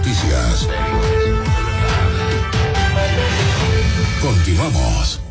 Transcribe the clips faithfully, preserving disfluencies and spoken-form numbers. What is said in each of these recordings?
Noticias. Continuamos.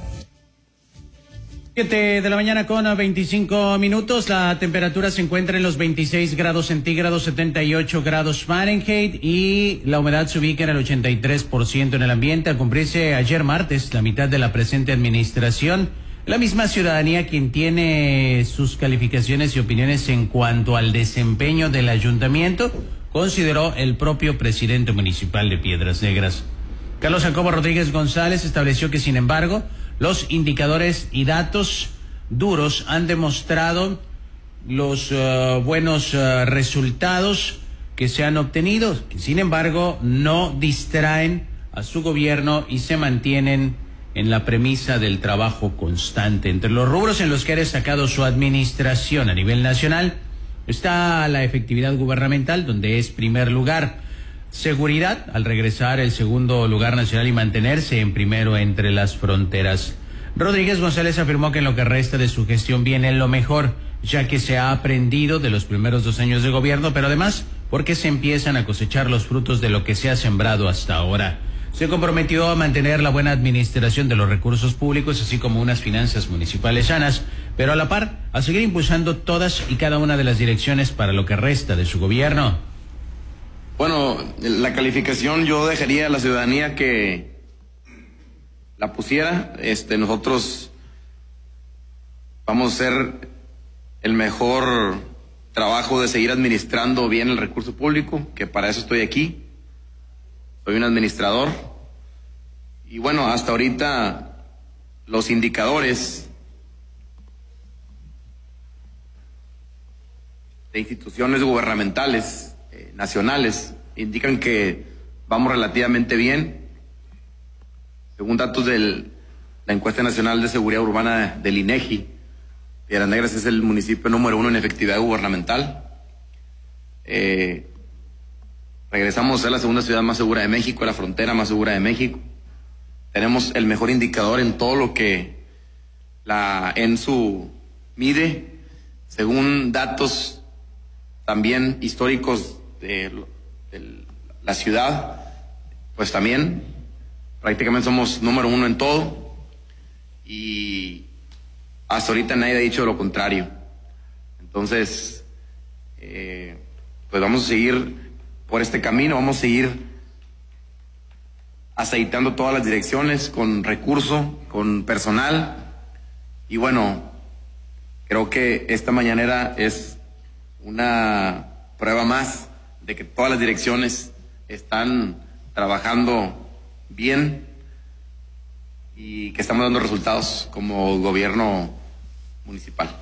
siete de la mañana con veinticinco minutos. La temperatura se encuentra en los veintiséis grados centígrados, setenta y ocho grados Fahrenheit, y la humedad se ubica en el ochenta y tres por ciento en el ambiente. Al cumplirse ayer martes la mitad de la presente administración, la misma ciudadanía quien tiene sus calificaciones y opiniones en cuanto al desempeño del ayuntamiento, consideró el propio presidente municipal de Piedras Negras. Carlos Jacobo Rodríguez González estableció que, sin embargo, los indicadores y datos duros han demostrado los uh, buenos uh, resultados que se han obtenido, que sin embargo no distraen a su gobierno y se mantienen en la premisa del trabajo constante. Entre los rubros en los que ha destacado su administración a nivel nacional está la efectividad gubernamental, donde es primer lugar; seguridad, al regresar el segundo lugar nacional y mantenerse en primero entre las fronteras. Rodríguez González afirmó que en lo que resta de su gestión viene lo mejor, ya que se ha aprendido de los primeros dos años de gobierno, pero además porque se empiezan a cosechar los frutos de lo que se ha sembrado hasta ahora. Se comprometió a mantener la buena administración de los recursos públicos, así como unas finanzas municipales sanas, pero a la par a seguir impulsando todas y cada una de las direcciones para lo que resta de su gobierno. Bueno, la calificación yo dejaría a la ciudadanía que la pusiera. Este, nosotros vamos a hacer el mejor trabajo de seguir administrando bien el recurso público, que para eso estoy aquí. Soy un administrador. Y bueno, hasta ahorita los indicadores de instituciones gubernamentales eh, nacionales indican que vamos relativamente bien. Según datos de la encuesta nacional de seguridad urbana del INEGI, Piedras Negras es el municipio número uno en efectividad gubernamental. Eh, regresamos a ser la segunda ciudad más segura de México, la frontera más segura de México. Tenemos el mejor indicador en todo lo que la ENSU mide, según datos también históricos de, de la ciudad, pues también prácticamente somos número uno en todo, y hasta ahorita nadie ha dicho lo contrario. Entonces, eh, pues vamos a seguir por este camino, vamos a seguir aceitando todas las direcciones con recurso, con personal, y bueno, creo que esta mañanera es una prueba más de que todas las direcciones están trabajando bien y que estamos dando resultados como gobierno municipal.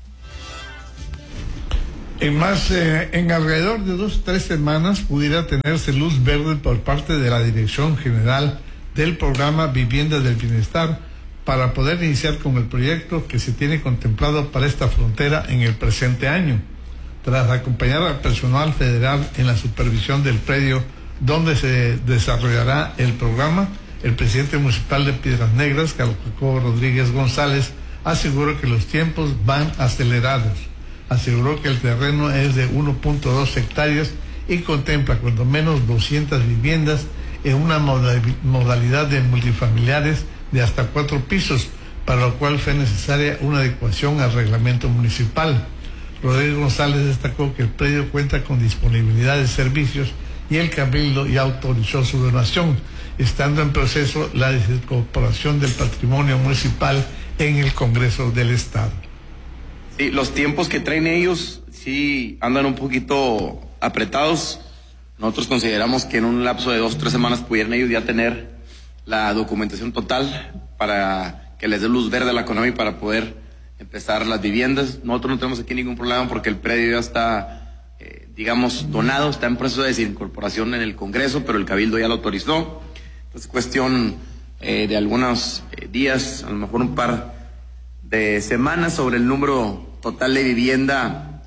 En más, eh, en alrededor de dos o tres semanas pudiera tenerse luz verde por parte de la Dirección General del Programa Vivienda del Bienestar para poder iniciar con el proyecto que se tiene contemplado para esta frontera en el presente año. Tras acompañar al personal federal en la supervisión del predio donde se desarrollará el programa, el presidente municipal de Piedras Negras, Carlos Jacobo Rodríguez González, aseguró que los tiempos van acelerados. Aseguró que el terreno es de uno punto dos hectáreas y contempla cuando menos doscientas viviendas en una modalidad de multifamiliares de hasta cuatro pisos, para lo cual fue necesaria una adecuación al reglamento municipal. Rodríguez González destacó que el predio cuenta con disponibilidad de servicios y el Cabildo ya autorizó su donación, estando en proceso la desincorporación del patrimonio municipal en el Congreso del Estado. Sí, los tiempos que traen ellos sí andan un poquito apretados. Nosotros consideramos que en un lapso de dos o tres semanas pudieran ellos ya tener la documentación total para que les dé luz verde a la economía y para poder empezar las viviendas. Nosotros no tenemos aquí ningún problema porque el predio ya está, eh, digamos, donado, está en proceso de desincorporación en el Congreso, pero el Cabildo ya lo autorizó. Es cuestión eh, de algunos eh, días, a lo mejor un par de semanas, sobre el número total de vivienda.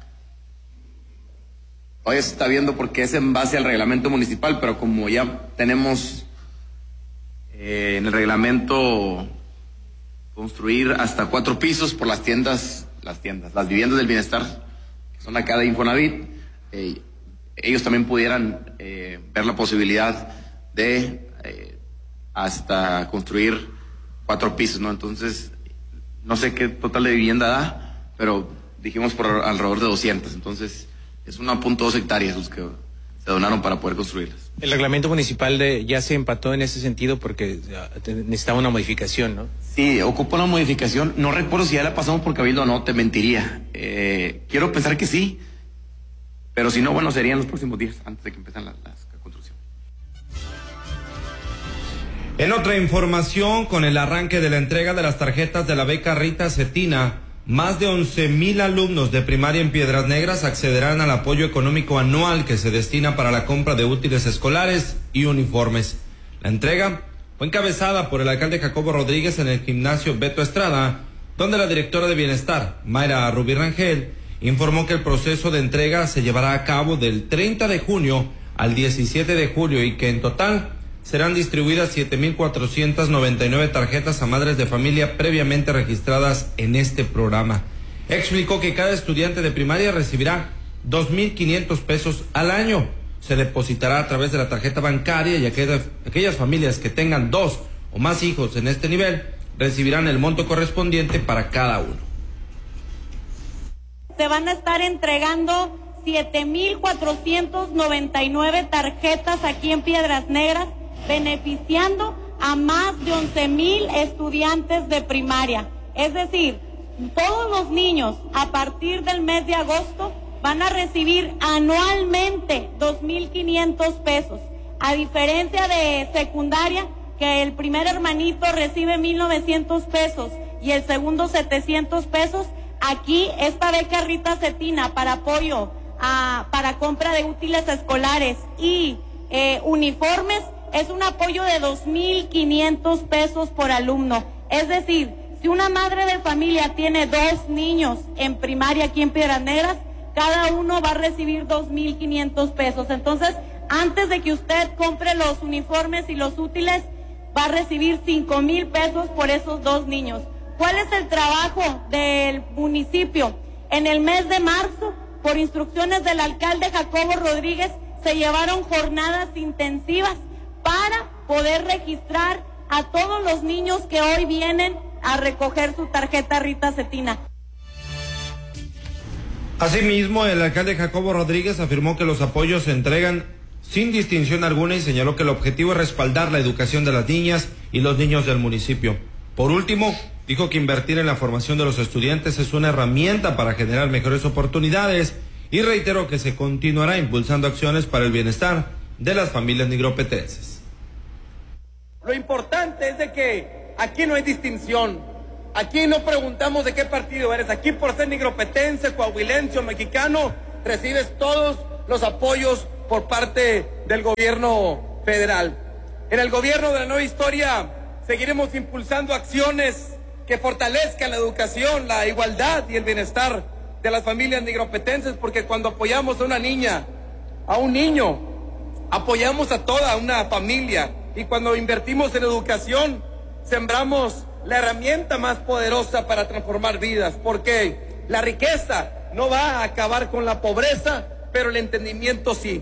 Hoy se está viendo porque es en base al reglamento municipal, pero como ya tenemos eh, en el reglamento construir hasta cuatro pisos por las tiendas, las tiendas, las viviendas del bienestar, que son acá de Infonavit, eh, ellos también pudieran eh, ver la posibilidad de eh, hasta construir cuatro pisos, ¿no? Entonces, no sé qué total de vivienda da, pero dijimos por alrededor de doscientas, entonces es una punto dos hectáreas los que se donaron para poder construirlas. El reglamento municipal de, ya se empató en ese sentido porque necesitaba una modificación, ¿no? Sí, ocupa una modificación. No recuerdo si ya la pasamos por Cabildo o no, te mentiría. Eh, quiero pensar que sí, pero si no, bueno, serían los próximos días, antes de que empiecen las, las construcciones. En otra información, con el arranque de la entrega de las tarjetas de la beca Rita Cetina, más de once mil alumnos de primaria en Piedras Negras accederán al apoyo económico anual que se destina para la compra de útiles escolares y uniformes. La entrega fue encabezada por el alcalde Jacobo Rodríguez en el gimnasio Beto Estrada, donde la directora de Bienestar, Mayra Rubí Rangel, informó que el proceso de entrega se llevará a cabo del treinta de junio al diecisiete de julio y que en total serán distribuidas siete mil cuatrocientas noventa y nueve tarjetas a madres de familia previamente registradas en este programa. Explicó que cada estudiante de primaria recibirá dos mil quinientos pesos al año. Se depositará a través de la tarjeta bancaria y aquellas, aquellas familias que tengan dos o más hijos en este nivel recibirán el monto correspondiente para cada uno. Se van a estar entregando siete mil cuatrocientas noventa y nueve tarjetas aquí en Piedras Negras, beneficiando a más de once mil estudiantes de primaria. Es decir, todos los niños a partir del mes de agosto van a recibir anualmente dos mil quinientos pesos, a diferencia de secundaria, que el primer hermanito recibe mil novecientos pesos y el segundo setecientos pesos. Aquí esta beca Rita Cetina para apoyo a, para compra de útiles escolares y eh, uniformes es un apoyo de dos mil quinientos pesos por alumno. Es decir, si una madre de familia tiene dos niños en primaria aquí en Piedras Negras, cada uno va a recibir dos mil quinientos pesos. Entonces, antes de que usted compre los uniformes y los útiles, va a recibir cinco mil pesos por esos dos niños. ¿Cuál es el trabajo del municipio? En el mes de marzo, por instrucciones del alcalde Jacobo Rodríguez, se llevaron jornadas intensivas para poder registrar a todos los niños que hoy vienen a recoger su tarjeta Rita Cetina. Asimismo, el alcalde Jacobo Rodríguez afirmó que los apoyos se entregan sin distinción alguna y señaló que el objetivo es respaldar la educación de las niñas y los niños del municipio. Por último, dijo que invertir en la formación de los estudiantes es una herramienta para generar mejores oportunidades y reiteró que se continuará impulsando acciones para el bienestar de las familias nigropetenses. Lo importante es de que aquí no hay distinción. Aquí no preguntamos de qué partido eres. Aquí por ser nigropetense, coahuilense o mexicano, recibes todos los apoyos por parte del gobierno federal. En el gobierno de la Nueva Historia seguiremos impulsando acciones que fortalezcan la educación, la igualdad y el bienestar de las familias nigropetenses, porque cuando apoyamos a una niña, a un niño, apoyamos a toda una familia, y cuando invertimos en educación, sembramos la herramienta más poderosa para transformar vidas, porque la riqueza no va a acabar con la pobreza, pero el entendimiento sí.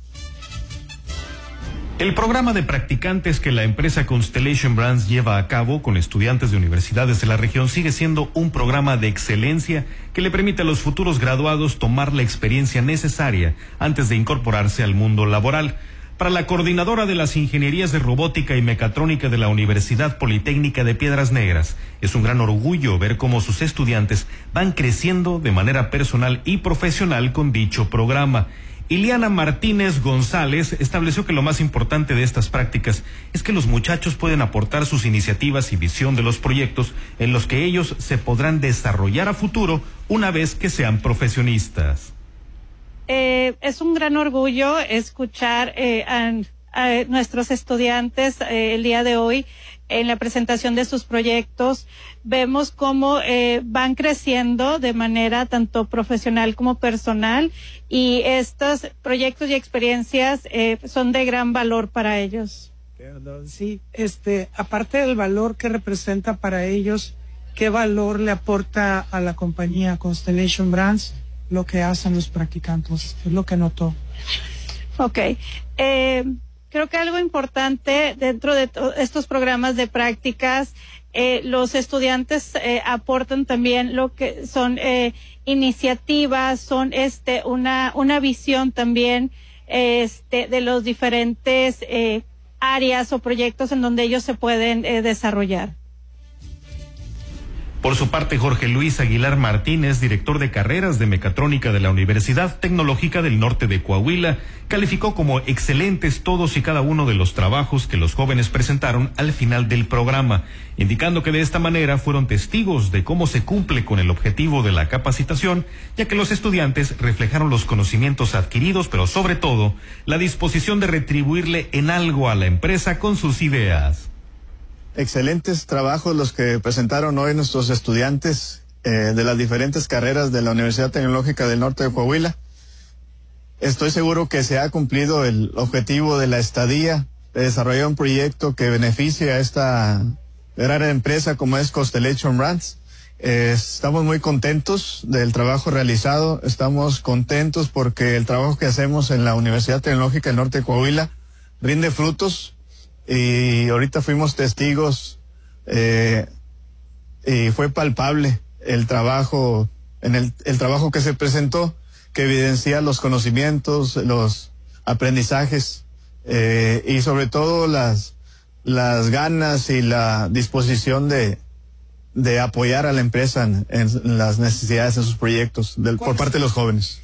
El programa de practicantes que la empresa Constellation Brands lleva a cabo con estudiantes de universidades de la región sigue siendo un programa de excelencia que le permite a los futuros graduados tomar la experiencia necesaria antes de incorporarse al mundo laboral. Para la coordinadora de las ingenierías de robótica y mecatrónica de la Universidad Politécnica de Piedras Negras, es un gran orgullo ver cómo sus estudiantes van creciendo de manera personal y profesional con dicho programa. Iliana Martínez González estableció que lo más importante de estas prácticas es que los muchachos pueden aportar sus iniciativas y visión de los proyectos en los que ellos se podrán desarrollar a futuro una vez que sean profesionistas. Eh, es un gran orgullo escuchar eh, a, a nuestros estudiantes eh, el día de hoy en la presentación de sus proyectos. Vemos cómo eh, van creciendo de manera tanto profesional como personal, y estos proyectos y experiencias eh, son de gran valor para ellos. Sí, este, aparte del valor que representa para ellos, ¿qué valor le aporta a la compañía Constellation Brands lo que hacen los practicantes? Es lo que notó. Ok. Eh, creo que algo importante dentro de estos programas de prácticas, eh, los estudiantes eh, aportan también lo que son eh, iniciativas, son este una una visión también este de los diferentes eh, áreas o proyectos en donde ellos se pueden eh, desarrollar. Por su parte, Jorge Luis Aguilar Martínez, director de carreras de mecatrónica de la Universidad Tecnológica del Norte de Coahuila, calificó como excelentes todos y cada uno de los trabajos que los jóvenes presentaron al final del programa, indicando que de esta manera fueron testigos de cómo se cumple con el objetivo de la capacitación, ya que los estudiantes reflejaron los conocimientos adquiridos, pero sobre todo, la disposición de retribuirle en algo a la empresa con sus ideas. Excelentes trabajos los que presentaron hoy nuestros estudiantes eh, de las diferentes carreras de la Universidad Tecnológica del Norte de Coahuila. Estoy seguro que se ha cumplido el objetivo de la estadía, de desarrollar un proyecto que beneficie a esta gran empresa como es Constellation Brands. Eh, estamos muy contentos del trabajo realizado, estamos contentos porque el trabajo que hacemos en la Universidad Tecnológica del Norte de Coahuila rinde frutos. Y ahorita fuimos testigos eh, y fue palpable el trabajo, en el, el trabajo que se presentó, que evidencia los conocimientos, los aprendizajes eh, y sobre todo las, las ganas y la disposición de, de apoyar a la empresa en, en las necesidades de sus proyectos del, por parte de los jóvenes.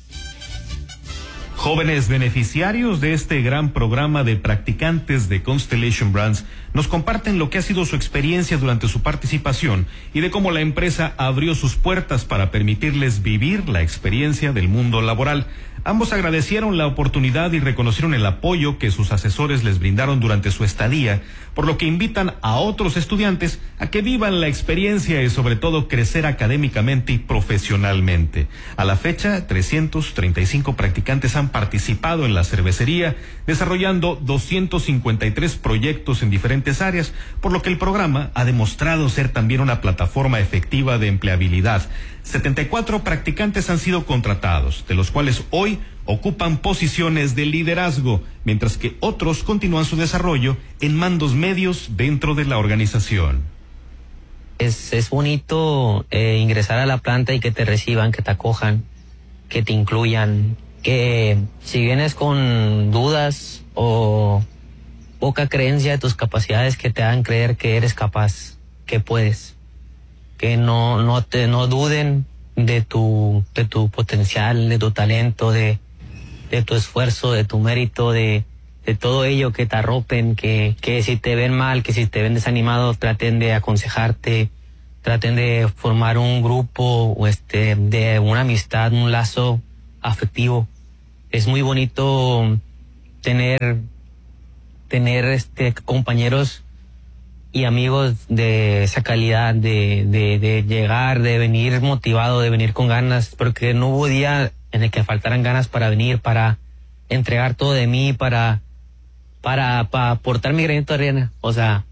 Jóvenes beneficiarios de este gran programa de practicantes de Constellation Brands nos comparten lo que ha sido su experiencia durante su participación y de cómo la empresa abrió sus puertas para permitirles vivir la experiencia del mundo laboral. Ambos agradecieron la oportunidad y reconocieron el apoyo que sus asesores les brindaron durante su estadía, por lo que invitan a otros estudiantes a que vivan la experiencia y sobre todo crecer académicamente y profesionalmente. A la fecha, trescientos treinta y cinco practicantes han participado en la cervecería, desarrollando doscientos cincuenta y tres proyectos en diferentes áreas, por lo que el programa ha demostrado ser también una plataforma efectiva de empleabilidad. setenta y cuatro practicantes han sido contratados, de los cuales hoy ocupan posiciones de liderazgo, mientras que otros continúan su desarrollo en mandos medios dentro de la organización. Es, es bonito eh, ingresar a la planta y que te reciban, que te acojan, que te incluyan, que si vienes con dudas o poca creencia de tus capacidades, que te hagan creer que eres capaz, que puedes, que no no te no duden de tu de tu potencial, de tu talento, de de tu esfuerzo, de tu mérito, de de todo ello, que te arropen, que que si te ven mal, que si te ven desanimado, traten de aconsejarte, traten de formar un grupo o este de una amistad, un lazo afectivo. Es muy bonito tener tener este compañeros y amigos de esa calidad, de, de, de llegar, de venir motivado, de venir con ganas, porque no hubo día en el que faltaran ganas para venir, para entregar todo de mí, para, para, para aportar mi granito de arena. O sea,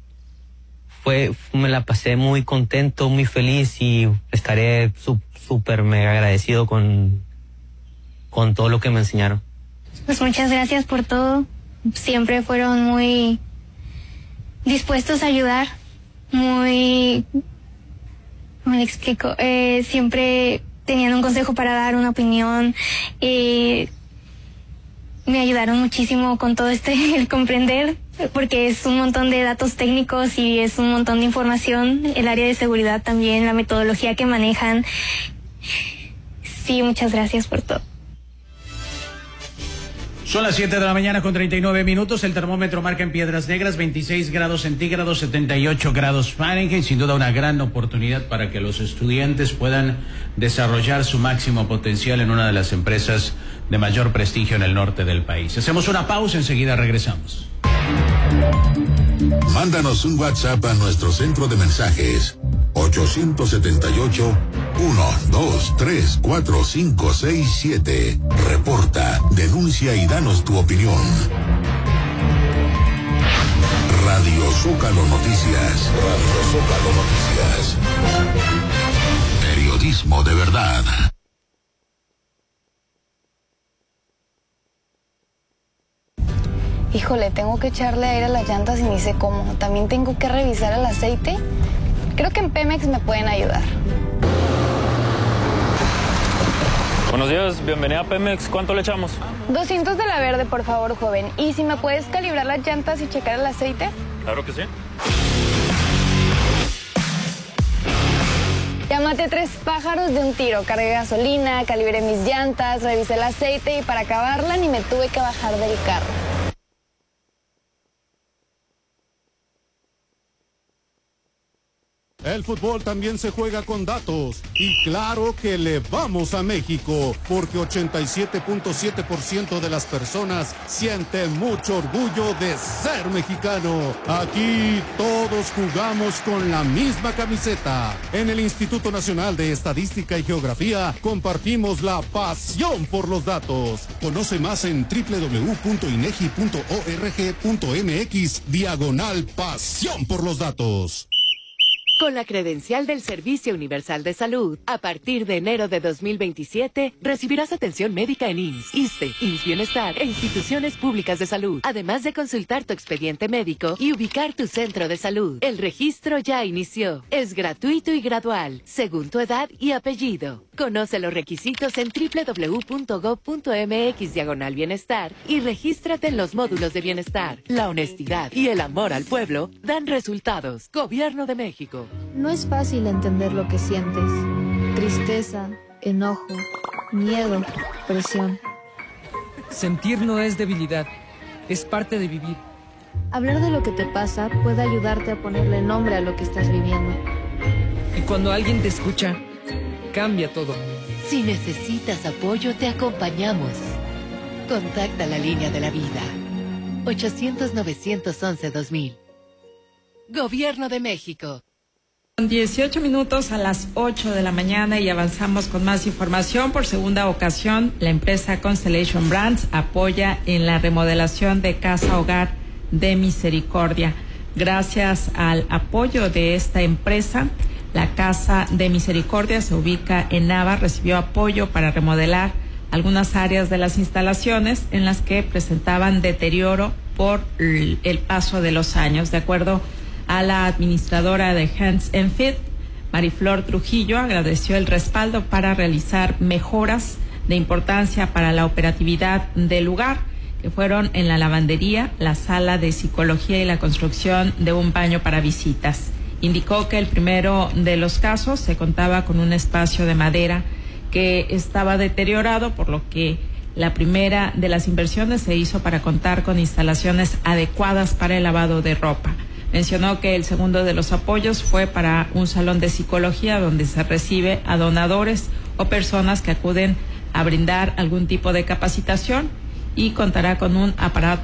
fue, me la pasé muy contento, muy feliz y estaré súper mega agradecido con, con todo lo que me enseñaron. Pues muchas gracias por todo. Siempre fueron muy dispuestos a ayudar, muy, ¿cómo le explico? Eh, siempre tenían un consejo para dar, una opinión. Eh, me ayudaron muchísimo con todo este, el comprender, porque es un montón de datos técnicos y es un montón de información. El área de seguridad también, la metodología que manejan. Sí, muchas gracias por todo. Son las siete de la mañana con treinta y nueve minutos. El termómetro marca en Piedras Negras veintiséis grados centígrados, setenta y ocho grados Fahrenheit. Sin duda una gran oportunidad para que los estudiantes puedan desarrollar su máximo potencial en una de las empresas de mayor prestigio en el norte del país. Hacemos una pausa, enseguida regresamos. Mándanos un WhatsApp a nuestro centro de mensajes ocho siete ocho, uno dos tres cuatro cinco seis siete. Reporta, denuncia y danos tu opinión. Radio Zócalo Noticias. Radio Zócalo Noticias. Periodismo de verdad. Híjole, tengo que echarle aire a las llantas y ni sé cómo. También tengo que revisar el aceite. Creo que en Pemex me pueden ayudar. Buenos días, bienvenida a Pemex. ¿Cuánto le echamos? doscientos de la verde, por favor, joven. ¿Y si me puedes calibrar las llantas y checar el aceite? Claro que sí. Ya maté tres pájaros de un tiro. Cargué gasolina, calibré mis llantas, revisé el aceite y para acabarla ni me tuve que bajar del carro. El fútbol también se juega con datos y claro que le vamos a México porque ochenta y siete punto siete por ciento de las personas sienten mucho orgullo de ser mexicano. Aquí todos jugamos con la misma camiseta. En el Instituto Nacional de Estadística y Geografía compartimos la pasión por los datos. Conoce más en doble u doble u doble u punto inegi punto org punto mx diagonal pasión por los datos. Con la credencial del Servicio Universal de Salud, a partir de enero de dos mil veintisiete, recibirás atención médica en I M S S, ISSSTE, I M S S Bienestar e instituciones públicas de salud, además de consultar tu expediente médico y ubicar tu centro de salud. El registro ya inició. Es gratuito y gradual, según tu edad y apellido. Conoce los requisitos en doble u doble u doble u punto gob punto mx diagonal bienestar y regístrate en los módulos de bienestar. La honestidad y el amor al pueblo dan resultados. Gobierno de México. No es fácil entender lo que sientes. Tristeza, enojo, miedo, presión. Sentir no es debilidad, es parte de vivir. Hablar de lo que te pasa puede ayudarte a ponerle nombre a lo que estás viviendo. Y cuando alguien te escucha, cambia todo. Si necesitas apoyo, te acompañamos. Contacta la línea de la vida. ochocientos, novecientos once, dos mil. Gobierno de México. dieciocho minutos a las ocho de la mañana y avanzamos con más información. Por segunda ocasión, la empresa Constellation Brands apoya en la remodelación de Casa Hogar de Misericordia. Gracias al apoyo de esta empresa, la Casa de Misericordia se ubica en Nava, recibió apoyo para remodelar algunas áreas de las instalaciones en las que presentaban deterioro por el paso de los años. De acuerdo a la administradora de Hands and Feet, Mariflor Trujillo, agradeció el respaldo para realizar mejoras de importancia para la operatividad del lugar, que fueron en la lavandería, la sala de psicología y la construcción de un baño para visitas. Indicó que el primero de los casos se contaba con un espacio de madera que estaba deteriorado, por lo que la primera de las inversiones se hizo para contar con instalaciones adecuadas para el lavado de ropa. Mencionó que el segundo de los apoyos fue para un salón de psicología donde se recibe a donadores o personas que acuden a brindar algún tipo de capacitación y contará con un aparato